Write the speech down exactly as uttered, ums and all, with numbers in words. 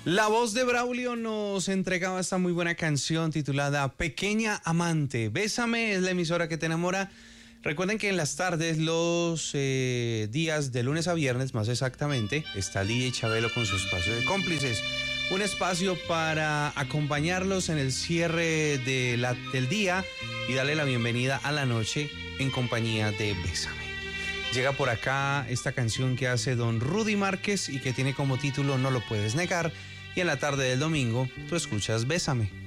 La voz de Braulio nos entregaba esta muy buena canción titulada Pequeña Amante. Bésame es la emisora que te enamora. Recuerden que en las tardes, los eh, días de lunes a viernes, más exactamente, está D J Chabelo con su espacio de cómplices. Un espacio para acompañarlos en el cierre de la, del día y darle la bienvenida a la noche en compañía de Bésame. Llega por acá esta canción que hace don Rudy Márquez y que tiene como título No lo puedes negar. Y en la tarde del domingo, tú escuchas Bésame.